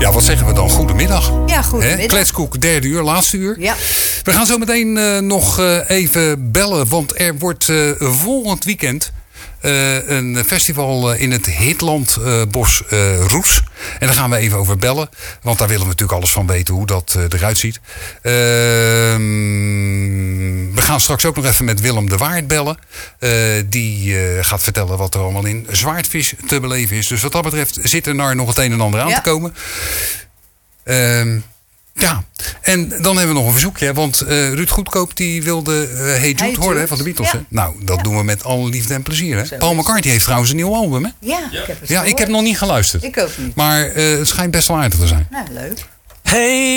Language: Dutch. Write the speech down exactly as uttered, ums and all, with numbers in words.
Ja, wat zeggen we dan? Goedemiddag. Ja, goedemiddag. Kletskoek, derde uur, laatste uur. Ja. We gaan zo meteen uh, nog uh, even bellen, want er wordt uh, volgend weekend uh, een festival uh, in het Hitland uh, Bos uh, Roes. En daar gaan we even over bellen, want daar willen we natuurlijk alles van weten hoe dat uh, eruit ziet. Uh, we gaan straks ook nog even met Willem de Waard bellen. Uh, die uh, gaat vertellen wat er allemaal in Zwaardvis te beleven is. Dus wat dat betreft zit er nou nog het een en ander aan ja. te komen. Uh, ja, en dan hebben we nog een verzoekje. Want uh, Ruud Goedkoop die wilde uh, Hey Jude hey horen hè, van de Beatles. Ja. Hè? Nou, dat ja. doen we met alle liefde en plezier. Hè? Paul McCartney heeft trouwens een nieuw album. Hè? Ja, ja. Ik heb het ja, ik heb nog niet geluisterd. Ik ook niet. Maar uh, het schijnt best wel aardig te zijn. Nou, leuk. Hey.